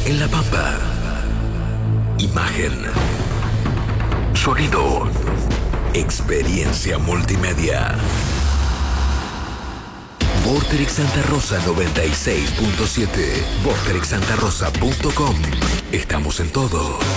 En La Pampa. Imagen. Sonido. Experiencia multimedia. Vorterix Santa Rosa 96.7. Vorterixsantarosa.com. Estamos en todo.